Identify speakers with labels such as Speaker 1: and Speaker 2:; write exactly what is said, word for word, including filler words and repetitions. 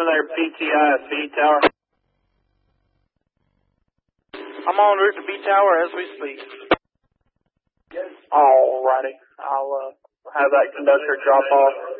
Speaker 1: there, P T I at B Tower.
Speaker 2: I'm en route to B Tower as we speak.
Speaker 1: Alrighty. I'll uh, have that conductor drop off